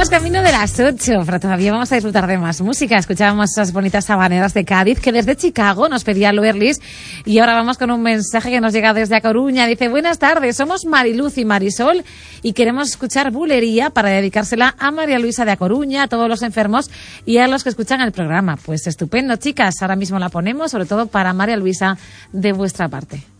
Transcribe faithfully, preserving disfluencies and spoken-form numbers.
Vamos camino de las ocho, pero todavía vamos a disfrutar de más música. Escuchábamos esas bonitas habaneras de Cádiz, que desde Chicago nos pedía Luerlis. Y ahora vamos con un mensaje que nos llega desde A Coruña. Dice, buenas tardes, somos Mariluz y Marisol y queremos escuchar Bulería para dedicársela a María Luisa de A Coruña, a todos los enfermos y a los que escuchan el programa. Pues estupendo, chicas. Ahora mismo la ponemos, sobre todo para María Luisa, de vuestra parte.